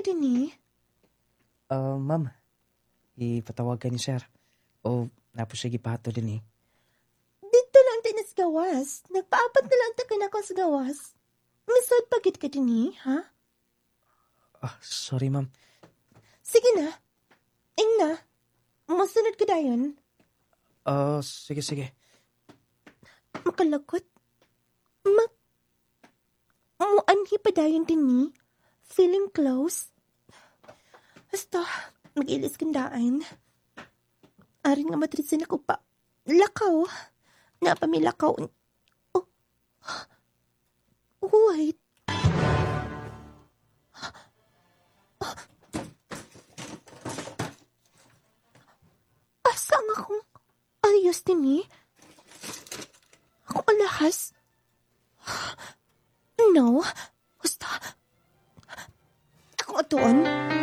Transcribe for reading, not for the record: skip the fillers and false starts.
ka din eh? Ma'am, ipatawag ka ni sir. O, napo siya gipato din eh. Dito lang din sa gawas. Nagpaapat na lang takin ako sa gawas. Misod pagit ka din eh, ha? Sorry ma'am. Sige na. Ing na. Masunod ka dayon. Sige. Makalagot. Muanhi pa dayon din ni. Feeling close. Basta, mag-ilis kandaan. Arin nga matrisin ako pa. Lakaw. Napamilakaw. Oh. Wait. Asa nga akong ayos din ni? Akong alahas? No. Basta. Akong atuon.